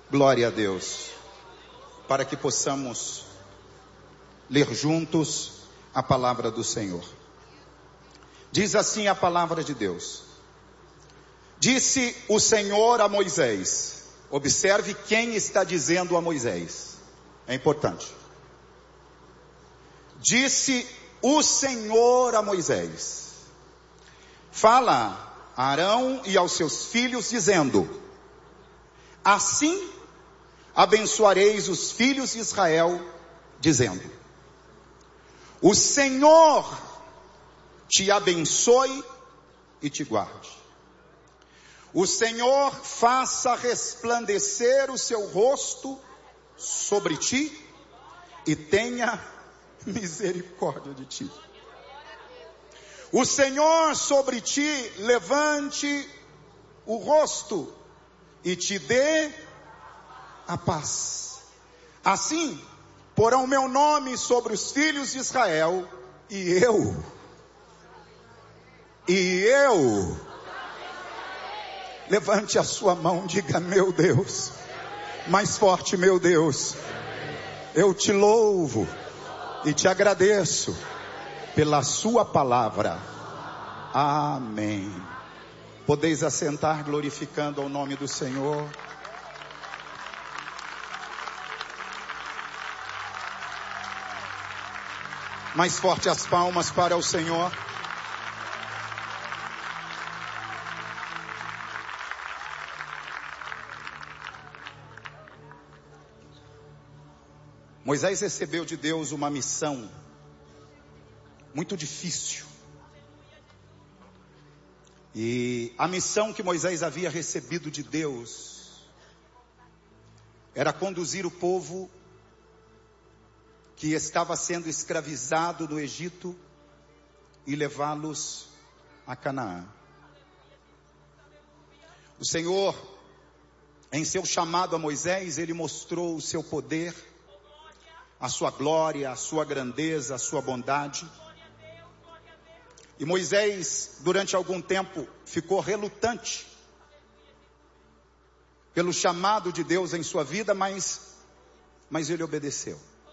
Glória a Deus. Para que possamos ler juntos a palavra do Senhor. Diz assim a palavra de Deus. Disse o Senhor a Moisés. Observe quem está dizendo a Moisés. É importante. Disse o Senhor a Moisés. Fala a Arão e aos seus filhos, dizendo: assim abençoareis os filhos de Israel, dizendo: o Senhor te abençoe e te guarde. O Senhor faça resplandecer o seu rosto sobre ti e tenha misericórdia de ti. O Senhor sobre ti levante o rosto e te dê a paz. Assim porão meu nome sobre os filhos de Israel, e eu, levante a sua mão, diga: meu Deus, mais forte, meu Deus, eu te louvo e te agradeço pela sua palavra. Amém. Podeis assentar, glorificando ao nome do Senhor. Mais forte as palmas para o Senhor. Moisés recebeu de Deus uma missão muito difícil. E a missão que Moisés havia recebido de Deus era conduzir o povo que estava sendo escravizado no Egito e levá-los a Canaã. O Senhor, em seu chamado a Moisés, ele mostrou o seu poder, a sua glória, a sua grandeza, a sua bondade. E Moisés, durante algum tempo, ficou relutante pelo chamado de Deus em sua vida, mas ele obedeceu.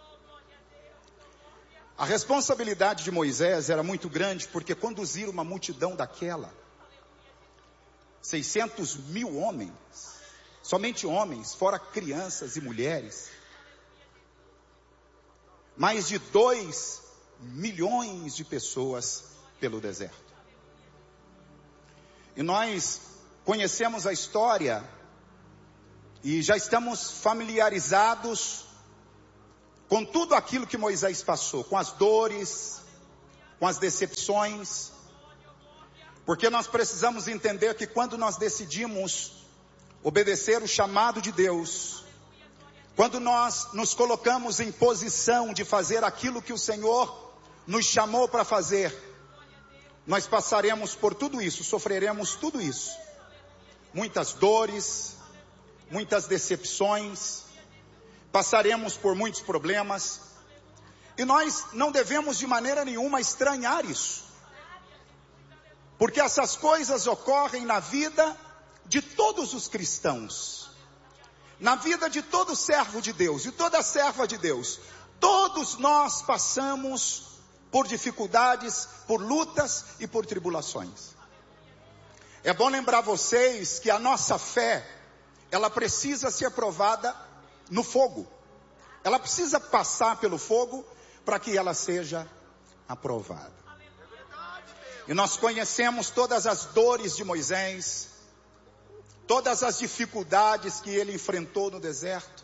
A responsabilidade de Moisés era muito grande, porque conduzir uma multidão daquela, 600 mil homens, somente homens, fora crianças e mulheres, mais de 2 milhões de pessoas pelo deserto. E nós conhecemos a história e já estamos familiarizados com tudo aquilo que Moisés passou, com as dores, com as decepções, porque nós precisamos entender que quando nós decidimos obedecer o chamado de Deus, quando nós nos colocamos em posição de fazer aquilo que o Senhor nos chamou para fazer, nós passaremos por tudo isso, sofreremos tudo isso, muitas dores, muitas decepções, passaremos por muitos problemas, e nós não devemos de maneira nenhuma estranhar isso, porque essas coisas ocorrem na vida de todos os cristãos, na vida de todo servo de Deus e toda serva de Deus. Todos nós passamos por dificuldades, por lutas e por tribulações. É bom lembrar vocês que a nossa fé, ela precisa ser provada no fogo. Ela precisa passar pelo fogo para que ela seja aprovada. E nós conhecemos todas as dores de Moisés, todas as dificuldades que ele enfrentou no deserto.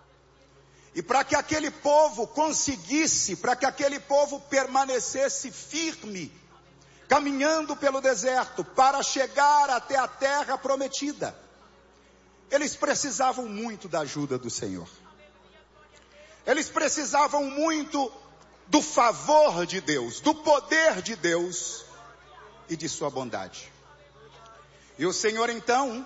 E para que aquele povo conseguisse, para que aquele povo permanecesse firme, caminhando pelo deserto, para chegar até a terra prometida, eles precisavam muito da ajuda do Senhor. Eles precisavam muito do favor de Deus, do poder de Deus e de sua bondade. E o Senhor então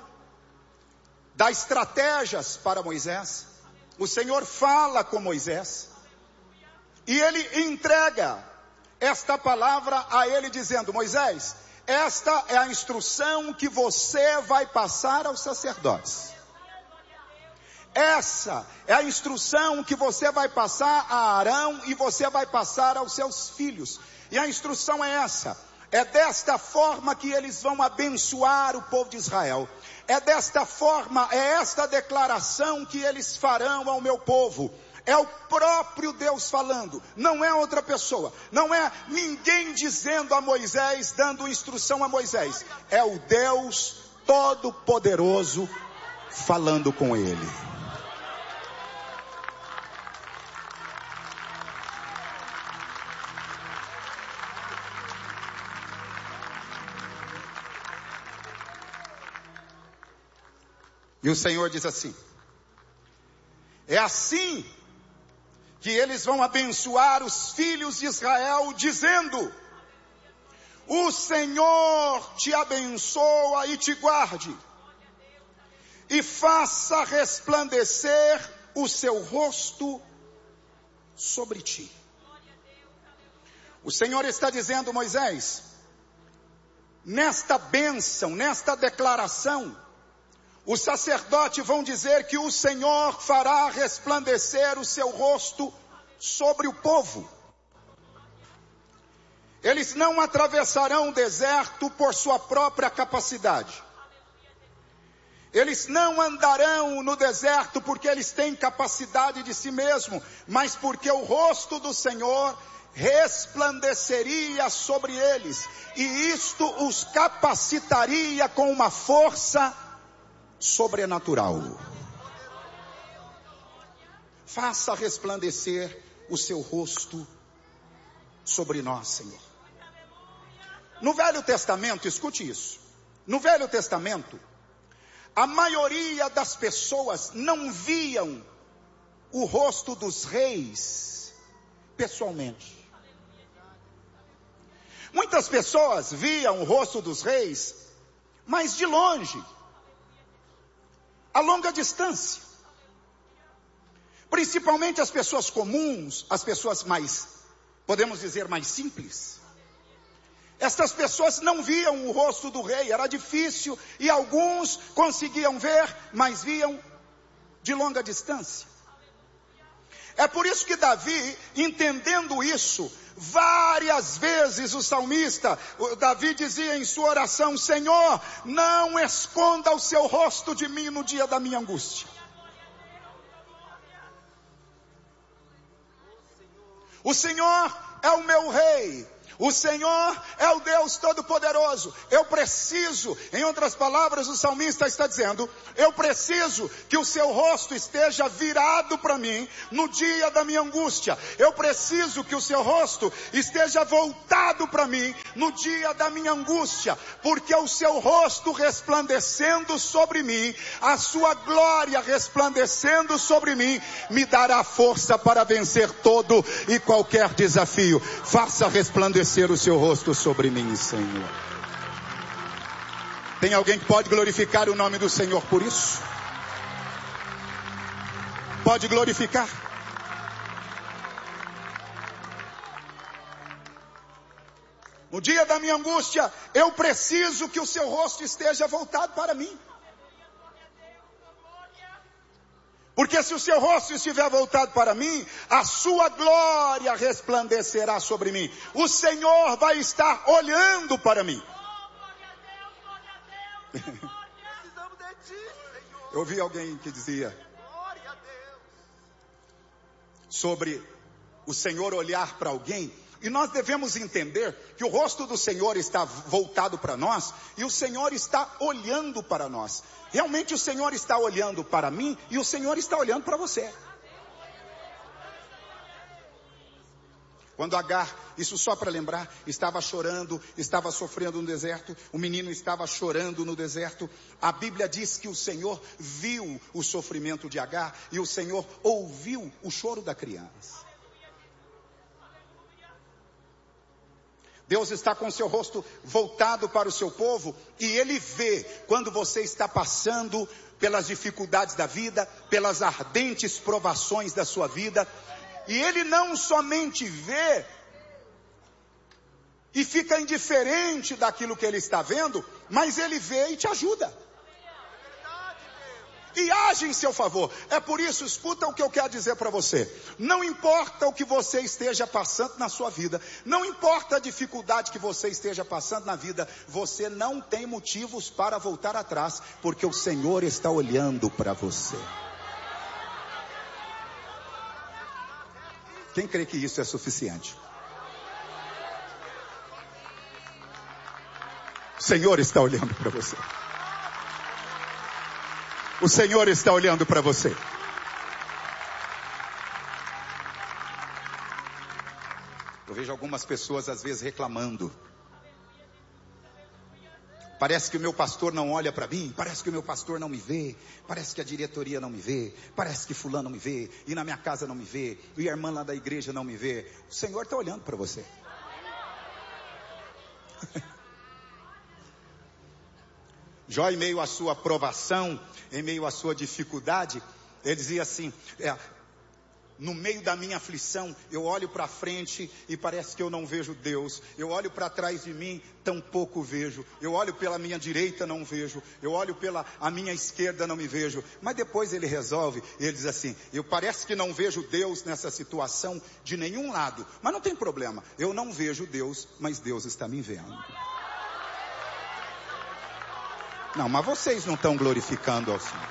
dá estratégias para Moisés. O Senhor fala com Moisés e ele entrega esta palavra a ele, dizendo: Moisés, esta é a instrução que você vai passar aos sacerdotes. Essa é a instrução que você vai passar a Arão e você vai passar aos seus filhos. E a instrução é essa. É desta forma que eles vão abençoar o povo de Israel. É desta forma, é esta declaração que eles farão ao meu povo. É o próprio Deus falando, não é outra pessoa. Não é ninguém dizendo a Moisés, dando instrução a Moisés. É o Deus Todo-Poderoso falando com ele. E o Senhor diz assim: é assim que eles vão abençoar os filhos de Israel, dizendo: o Senhor te abençoa e te guarde, e faça resplandecer o seu rosto sobre ti. O Senhor está dizendo, Moisés, nesta bênção, nesta declaração, os sacerdotes vão dizer que o Senhor fará resplandecer o seu rosto sobre o povo. Eles não atravessarão o deserto por sua própria capacidade. Eles não andarão no deserto porque eles têm capacidade de si mesmo, mas porque o rosto do Senhor resplandeceria sobre eles. E isto os capacitaria com uma força sobrenatural. Faça resplandecer o seu rosto sobre nós, Senhor. No Velho Testamento, escute isso. No Velho Testamento, a maioria das pessoas não viam o rosto dos reis pessoalmente. Muitas pessoas viam o rosto dos reis, mas de longe, a longa distância. Principalmente as pessoas comuns, as pessoas mais, podemos dizer, mais simples. Estas pessoas não viam o rosto do rei, era difícil, e alguns conseguiam ver, mas viam de longa distância. É por isso que Davi, entendendo isso, várias vezes o salmista, Davi dizia em sua oração: Senhor, não esconda o seu rosto de mim no dia da minha angústia. O Senhor é o meu rei. O Senhor é o Deus Todo-Poderoso. Eu preciso, em outras palavras, o salmista está dizendo, eu preciso que o seu rosto esteja virado para mim no dia da minha angústia. Eu preciso que o seu rosto esteja voltado para mim no dia da minha angústia, porque o seu rosto resplandecendo sobre mim, a sua glória resplandecendo sobre mim, me dará força para vencer todo e qualquer desafio. Faça resplandecer o seu rosto sobre mim, Senhor. Tem alguém que pode glorificar o nome do Senhor por isso? Pode glorificar? No dia da minha angústia, eu preciso que o seu rosto esteja voltado para mim. Porque se o seu rosto estiver voltado para mim, a sua glória resplandecerá sobre mim. O Senhor vai estar olhando para mim. Eu ouvi alguém que dizia sobre o Senhor olhar para alguém. E nós devemos entender que o rosto do Senhor está voltado para nós e o Senhor está olhando para nós. Realmente o Senhor está olhando para mim e o Senhor está olhando para você. Quando Agar, isso só para lembrar, estava chorando, estava sofrendo no deserto, o menino estava chorando no deserto, a Bíblia diz que o Senhor viu o sofrimento de Agar e o Senhor ouviu o choro da criança. Deus está com o seu rosto voltado para o seu povo e Ele vê quando você está passando pelas dificuldades da vida, pelas ardentes provações da sua vida. E Ele não somente vê e fica indiferente daquilo que Ele está vendo, mas Ele vê e te ajuda. E age em seu favor. É por isso, escuta o que eu quero dizer para você. Não importa o que você esteja passando na sua vida, não importa a dificuldade que você esteja passando na vida, você não tem motivos para voltar atrás, porque o Senhor está olhando para você. Quem crê que isso é suficiente? O Senhor está olhando para você. O Senhor está olhando para você. Eu vejo algumas pessoas às vezes reclamando. Parece que o meu pastor não olha para mim, parece que o meu pastor não me vê, parece que a diretoria não me vê, parece que fulano me vê, e na minha casa não me vê, e a irmã lá da igreja não me vê. O Senhor está olhando para você. Jó, em meio à sua provação, em meio à sua dificuldade, ele dizia assim, no meio da minha aflição, eu olho para frente e parece que eu não vejo Deus. Eu olho para trás de mim, tampouco vejo. Eu olho pela minha direita, não vejo. Eu olho pela a minha esquerda, não me vejo. Mas depois ele resolve, ele diz assim, eu parece que não vejo Deus nessa situação de nenhum lado. Mas não tem problema, eu não vejo Deus, mas Deus está me vendo. Não, mas vocês não estão glorificando ao Senhor.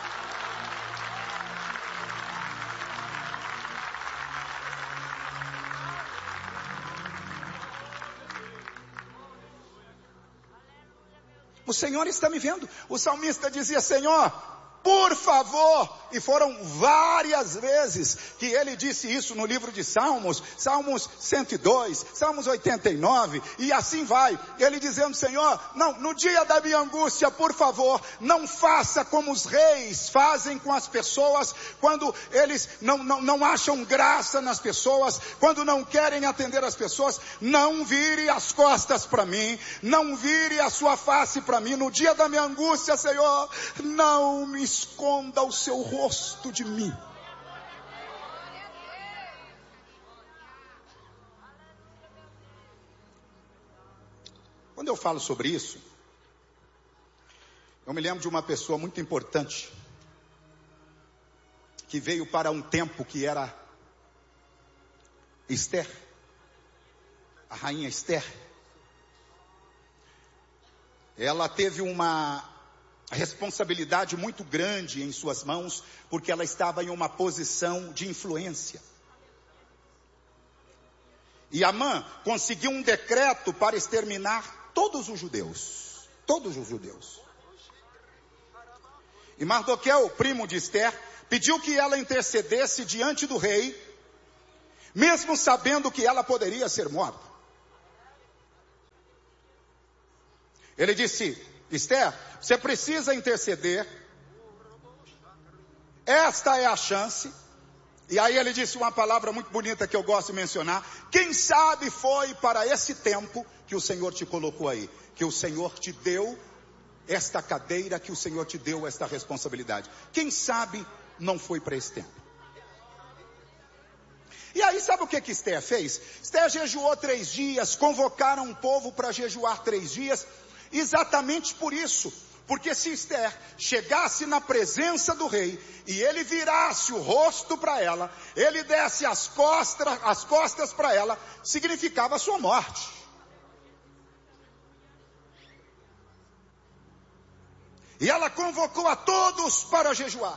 O Senhor está me vendo. O salmista dizia, Senhor, por favor. E foram várias vezes que ele disse isso no livro de Salmos. Salmos 102, Salmos 89. E assim vai. Ele dizendo, Senhor, não, no dia da minha angústia, por favor, não faça como os reis fazem com as pessoas. Quando eles não acham graça nas pessoas. Quando não querem atender as pessoas. Não vire as costas para mim. Não vire a sua face para mim. No dia da minha angústia, Senhor, não me esconda o seu rosto de mim. Quando eu falo sobre isso, eu me lembro de uma pessoa muito importante que veio para um tempo que era Esther, a rainha Esther. Ela teve uma responsabilidade muito grande em suas mãos, porque ela estava em uma posição de influência. E Amã conseguiu um decreto para exterminar todos os judeus. Todos os judeus. E Mardoqueu, primo de Esther, pediu que ela intercedesse diante do rei, mesmo sabendo que ela poderia ser morta. Ele disse, Esther, você precisa interceder. Esta é a chance. E aí ele disse uma palavra muito bonita que eu gosto de mencionar. Quem sabe foi para esse tempo que o Senhor te colocou aí. Que o Senhor te deu esta cadeira, que o Senhor te deu esta responsabilidade. Quem sabe não foi para esse tempo. E aí sabe o que Esther fez? Esther jejuou 3 dias, convocaram um povo para jejuar 3 dias. Exatamente por isso, porque se Esther chegasse na presença do rei e ele virasse o rosto para ela, ele desse as costas para ela, significava a sua morte. E ela convocou a todos para jejuar.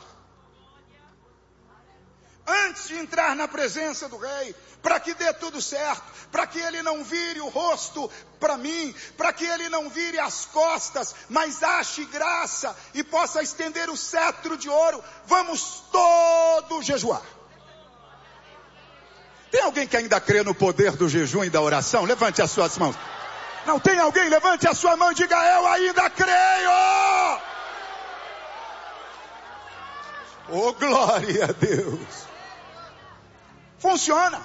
Antes de entrar na presença do rei, para que dê tudo certo, para que ele não vire o rosto para mim, para que ele não vire as costas, mas ache graça e possa estender o cetro de ouro, vamos todos jejuar. Tem alguém que ainda crê no poder do jejum e da oração? Levante as suas mãos. Não tem alguém? Levante a sua mão e diga, eu ainda creio. Oh, glória a Deus. Funciona.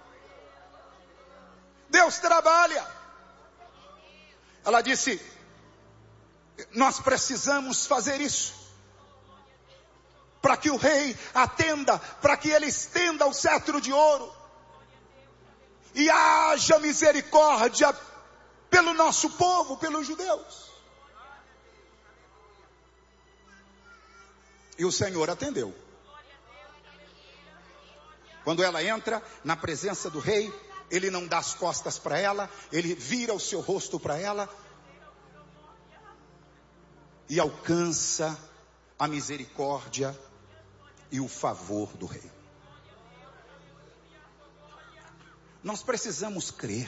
Deus trabalha. Ela disse, nós precisamos fazer isso. Para que o rei atenda, para que ele estenda o cetro de ouro. E haja misericórdia pelo nosso povo, pelos judeus. E o Senhor atendeu. Quando ela entra na presença do rei, ele não dá as costas para ela, ele vira o seu rosto para ela e alcança a misericórdia e o favor do rei. Nós precisamos crer.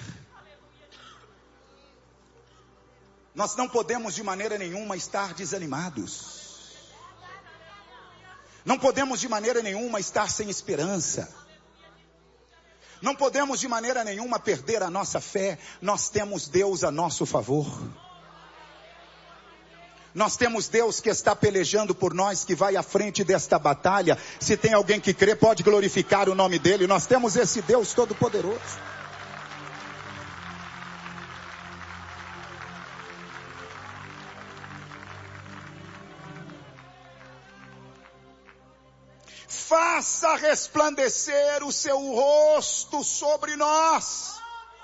Nós não podemos de maneira nenhuma estar desanimados. Não podemos de maneira nenhuma estar sem esperança. Não podemos de maneira nenhuma perder a nossa fé. Nós temos Deus a nosso favor. Nós temos Deus que está pelejando por nós, que vai à frente desta batalha. Se tem alguém que crê, pode glorificar o nome dele. Nós temos esse Deus todo-poderoso. Faça resplandecer o seu rosto sobre nós.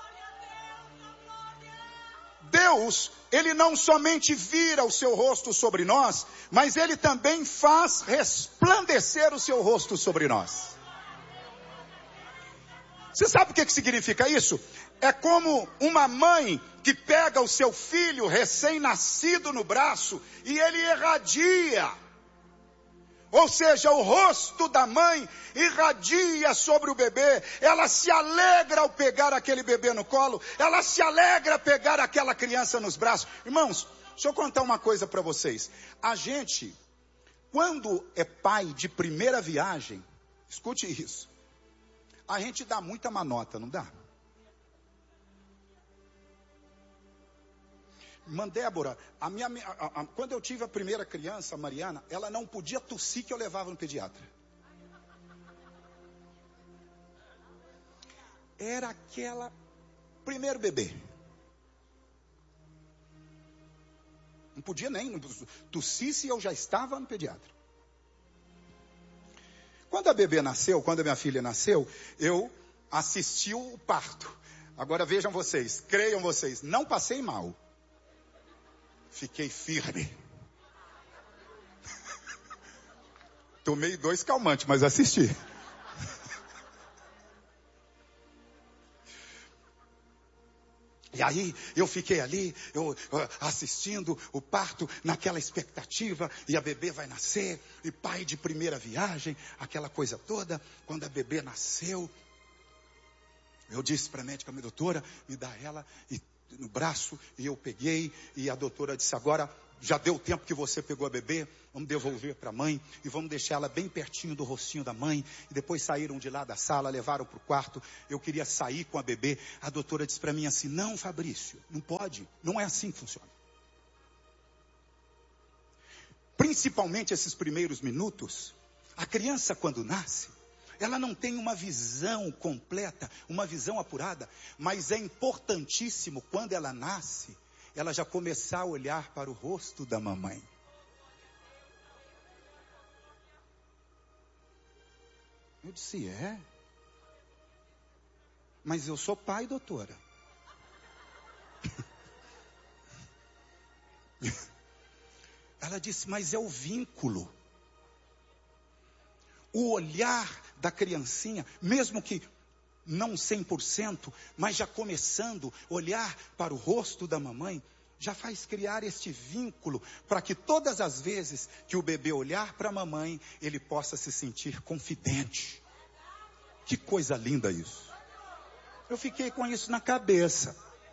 Deus, ele não somente vira o seu rosto sobre nós, mas ele também faz resplandecer o seu rosto sobre nós. Você sabe o que significa isso? É como uma mãe que pega o seu filho recém-nascido no braço e ele irradia. Ou seja, o rosto da mãe irradia sobre o bebê. Ela se alegra ao pegar aquele bebê no colo. Ela se alegra ao pegar aquela criança nos braços. Irmãos, deixa eu contar uma coisa para vocês. A gente, quando é pai de primeira viagem, escute isso. A gente dá muita manota, não dá? Irmã Débora, quando eu tive a primeira criança, a Mariana, ela não podia tossir que eu levava no pediatra. Era aquela primeiro bebê. Não podia nem tossir se eu já estava no pediatra. Quando a bebê nasceu, quando a minha filha nasceu, eu assisti o parto. Agora vejam vocês, creiam vocês, não passei mal. Fiquei firme. Tomei 2 calmantes, mas assisti. E aí eu fiquei ali, assistindo o parto, naquela expectativa, e a bebê vai nascer, e pai de primeira viagem, aquela coisa toda. Quando a bebê nasceu, eu disse para a médica, minha doutora, me dá ela no braço, e eu peguei, e a doutora disse, agora já deu o tempo que você pegou a bebê, vamos devolver para a mãe, e vamos deixar ela bem pertinho do rostinho da mãe. E depois saíram de lá da sala, levaram para o quarto. Eu queria sair com a bebê. A doutora disse para mim assim, não, Fabrício, não pode, não é assim que funciona. Principalmente esses primeiros minutos, a criança quando nasce, ela não tem uma visão completa, uma visão apurada, mas é importantíssimo quando ela nasce, ela já começar a olhar para o rosto da mamãe. Eu disse, mas eu sou pai, doutora. Ela disse, mas é o vínculo. O olhar da criancinha, mesmo que não 100%, mas já começando a olhar para o rosto da mamãe, já faz criar este vínculo, para que todas as vezes que o bebê olhar para a mamãe, ele possa se sentir confidente. Que coisa linda isso. Eu fiquei com isso na cabeça.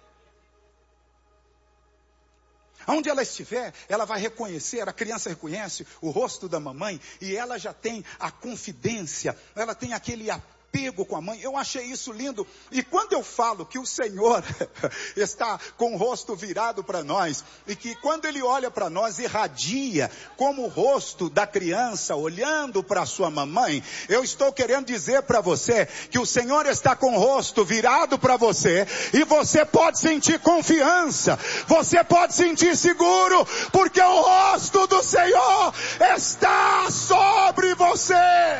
Onde ela estiver, ela vai reconhecer, a criança reconhece o rosto da mamãe, e ela já tem a confidência, ela tem aquele apego com a mãe. Eu achei isso lindo. E quando eu falo que o Senhor está com o rosto virado para nós, e que quando Ele olha para nós, irradia como o rosto da criança olhando para a sua mamãe, eu estou querendo dizer para você que o Senhor está com o rosto virado para você, e você pode sentir confiança, você pode sentir seguro, porque o rosto do Senhor está sobre você.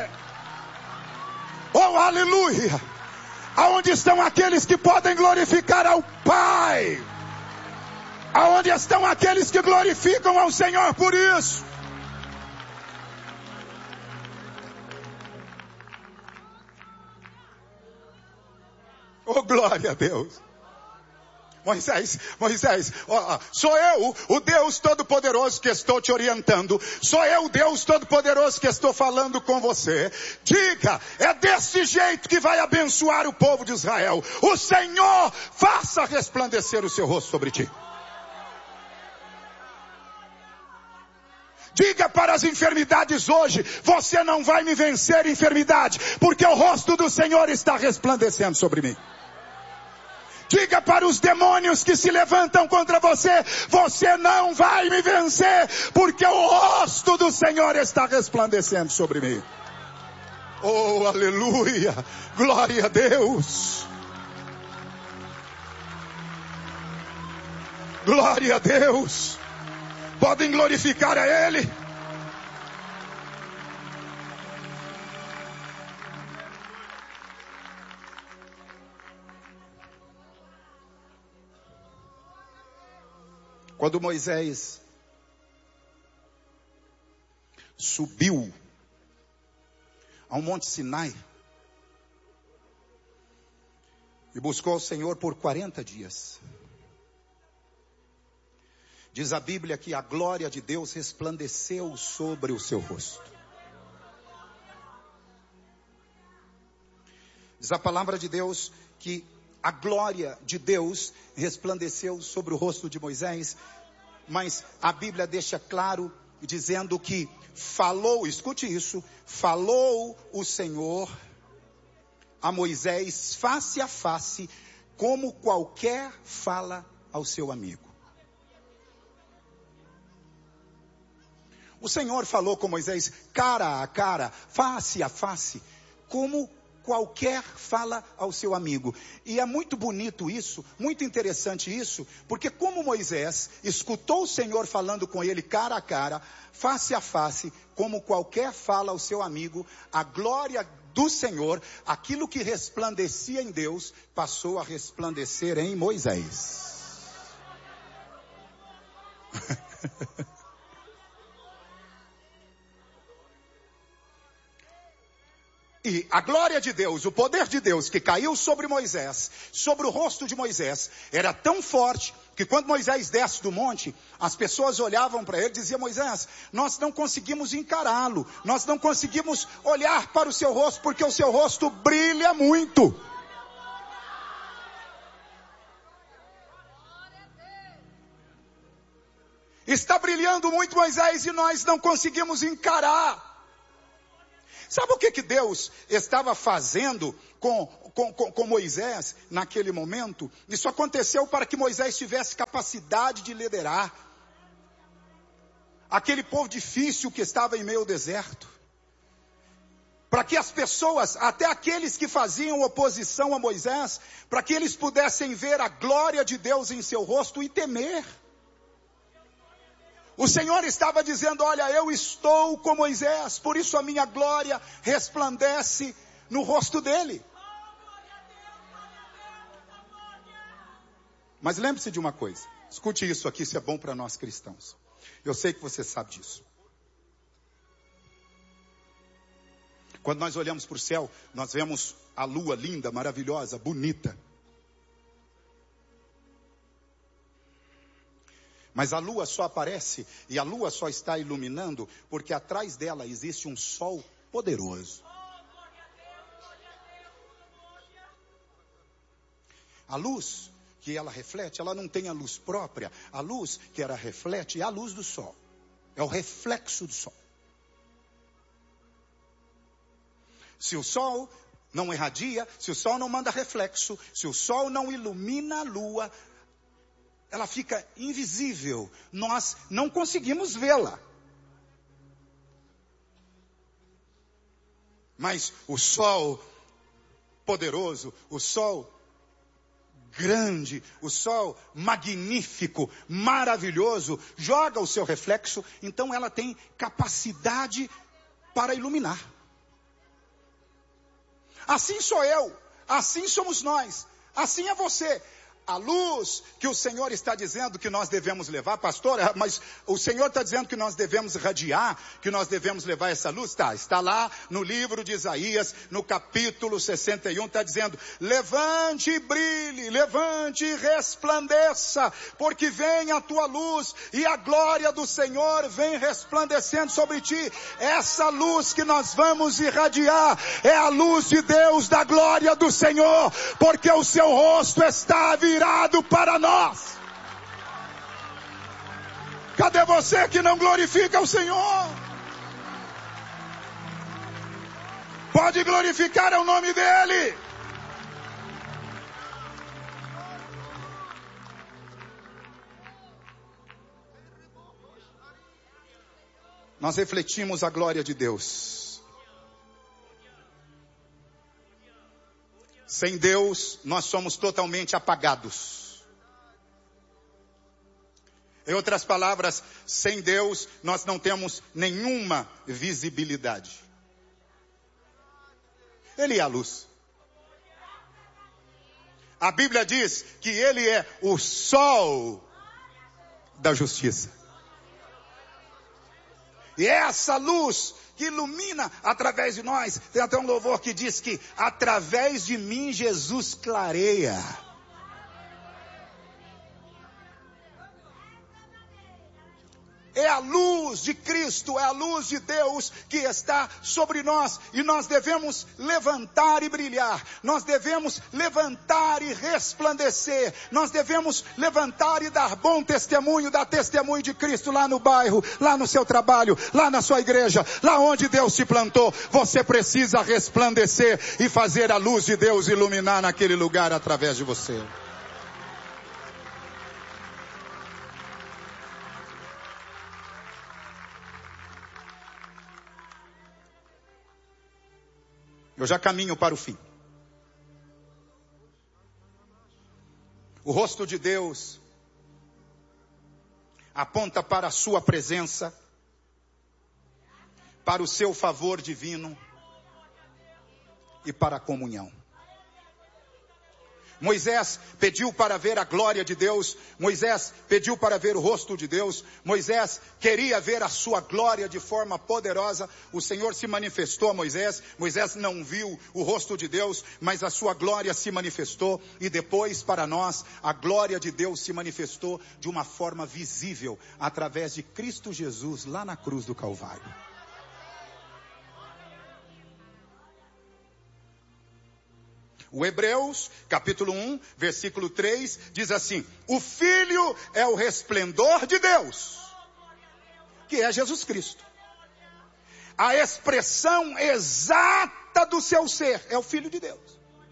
Oh, aleluia! Aonde estão aqueles que podem glorificar ao Pai? Aonde estão aqueles que glorificam ao Senhor por isso? Oh, glória a Deus. Moisés, sou eu, o Deus Todo-Poderoso que estou te orientando. Sou eu, o Deus Todo-Poderoso que estou falando com você. Diga, é desse jeito que vai abençoar o povo de Israel. O Senhor faça resplandecer o seu rosto sobre ti. Diga para as enfermidades hoje, você não vai me vencer, enfermidade, porque o rosto do Senhor está resplandecendo sobre mim. Diga para os demônios que se levantam contra você, você não vai me vencer, porque o rosto do Senhor está resplandecendo sobre mim. Oh, aleluia, glória a Deus. Glória a Deus. Podem glorificar a Ele. Quando Moisés subiu ao Monte Sinai e buscou o Senhor por 40 dias, diz a Bíblia que a glória de Deus resplandeceu sobre o seu rosto. Diz a palavra de Deus que a glória de Deus resplandeceu sobre o rosto de Moisés, mas a Bíblia deixa claro dizendo que falou, escute isso, falou o Senhor a Moisés face a face, como qualquer fala ao seu amigo. O Senhor falou com Moisés cara a cara, face a face, como qualquer fala ao seu amigo. E é muito bonito isso, muito interessante isso, porque como Moisés escutou o Senhor falando com ele cara a cara, face a face, como qualquer fala ao seu amigo, a glória do Senhor, aquilo que resplandecia em Deus, passou a resplandecer em Moisés. E a glória de Deus, o poder de Deus que caiu sobre Moisés, sobre o rosto de Moisés, era tão forte que quando Moisés desce do monte, as pessoas olhavam para ele e diziam: Moisés, nós não conseguimos encará-lo, nós não conseguimos olhar para o seu rosto, porque o seu rosto brilha muito. Está brilhando muito, Moisés, e nós não conseguimos encarar. Sabe o que Deus estava fazendo com Moisés naquele momento? Isso aconteceu para que Moisés tivesse capacidade de liderar aquele povo difícil que estava em meio ao deserto. Para que as pessoas, até aqueles que faziam oposição a Moisés, para que eles pudessem ver a glória de Deus em seu rosto e temer. O Senhor estava dizendo: olha, eu estou com Moisés, por isso a minha glória resplandece no rosto dele. Mas lembre-se de uma coisa, escute isso aqui, isso é bom para nós cristãos. Eu sei que você sabe disso. Quando nós olhamos para o céu, nós vemos a lua linda, maravilhosa, bonita. Mas a lua só aparece e a lua só está iluminando porque atrás dela existe um sol poderoso. A luz que ela reflete, ela não tem a luz própria. A luz que ela reflete é a luz do sol. É o reflexo do sol. Se o sol não irradia, se o sol não manda reflexo, se o sol não ilumina a lua, ela fica invisível, nós não conseguimos vê-la. Mas o sol poderoso, o sol grande, o sol magnífico, maravilhoso, joga o seu reflexo, então ela tem capacidade para iluminar. Assim sou eu, assim somos nós, assim é você. A luz que o Senhor está dizendo que nós devemos levar, pastor, mas o Senhor está dizendo que nós devemos irradiar, que nós devemos levar essa luz? Está lá no livro de Isaías, no capítulo 61, está dizendo: levante e brilhe, levante e resplandeça, porque vem a tua luz e a glória do Senhor vem resplandecendo sobre ti. Essa luz que nós vamos irradiar é a luz de Deus, da glória do Senhor, porque o seu rosto está virado para nós. Cadê você que não glorifica o Senhor? Pode glorificar o nome dele. Nós refletimos a glória de Deus. Sem Deus, nós somos totalmente apagados. Em outras palavras, sem Deus, nós não temos nenhuma visibilidade. Ele é a luz. A Bíblia diz que Ele é o sol da justiça. E é essa luz que ilumina através de nós. Tem até um louvor que diz que através de mim Jesus clareia. É a luz de Cristo, é a luz de Deus que está sobre nós. E nós devemos levantar e brilhar. Nós devemos levantar e resplandecer. Nós devemos levantar e dar bom testemunho, dar testemunho de Cristo lá no bairro, lá no seu trabalho, lá na sua igreja, lá onde Deus te plantou. Você precisa resplandecer e fazer a luz de Deus iluminar naquele lugar através de você. Eu já caminho para o fim. O rosto de Deus aponta para a sua presença, para o seu favor divino e para a comunhão. Moisés pediu para ver a glória de Deus. Moisés pediu para ver o rosto de Deus. Moisés queria ver a sua glória de forma poderosa. O Senhor se manifestou a Moisés. Moisés não viu o rosto de Deus, mas a sua glória se manifestou. E depois, para nós, a glória de Deus se manifestou de uma forma visível, através de Cristo Jesus, lá na cruz do Calvário. O Hebreus, capítulo 1, versículo 3, diz assim: o Filho é o resplendor de Deus, que é Jesus Cristo. A expressão exata do seu ser é o Filho de Deus.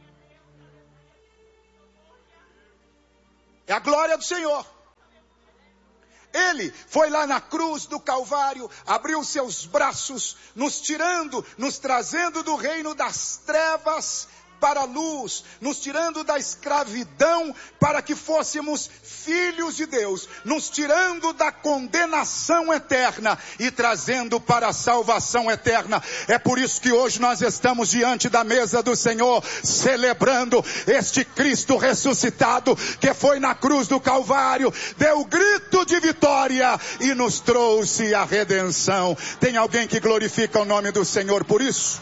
É a glória do Senhor. Ele foi lá na cruz do Calvário, abriu seus braços, nos tirando, nos trazendo do reino das trevas para a luz, nos tirando da escravidão para que fôssemos filhos de Deus, nos tirando da condenação eterna e trazendo para a salvação eterna. É por isso que hoje nós estamos diante da mesa do Senhor, celebrando este Cristo ressuscitado, que foi na cruz do Calvário, deu o grito de vitória e nos trouxe a redenção. Tem alguém que glorifica o nome do Senhor por isso?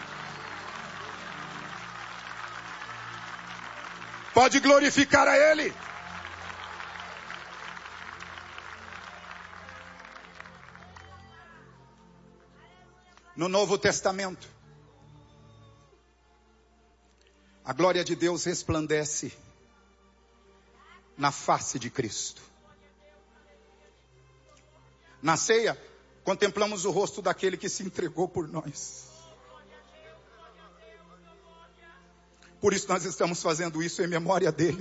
Pode glorificar a Ele. No Novo Testamento, a glória de Deus resplandece na face de Cristo. Na ceia, contemplamos o rosto daquele que se entregou por nós. Por isso nós estamos fazendo isso em memória dele.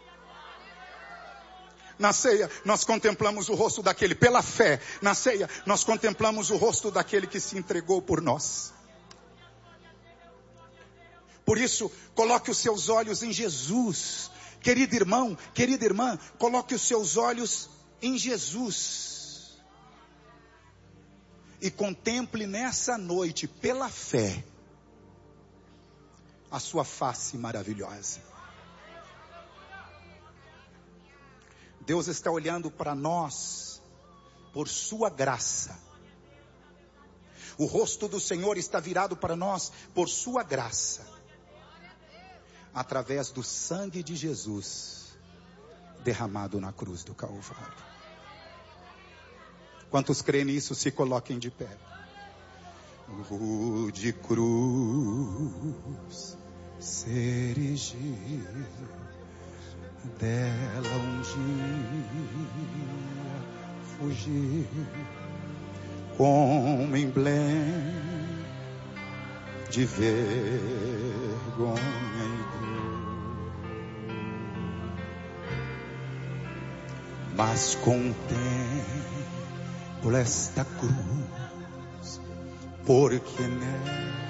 Na ceia, nós contemplamos o rosto daquele, pela fé. Na ceia, nós contemplamos o rosto daquele que se entregou por nós. Por isso, coloque os seus olhos em Jesus. Querido irmão, querida irmã, coloque os seus olhos em Jesus. E contemple nessa noite, pela fé, a sua face maravilhosa. Deus está olhando para nós por sua graça. O rosto do Senhor está virado para nós por sua graça. Através do sangue de Jesus derramado na cruz do Calvário. Quantos creem nisso, se coloquem de pé. De cruz se erigiu, dela um dia fugiu, como emblema de vergonha e dor. Mas contemplo esta cruz, porque nela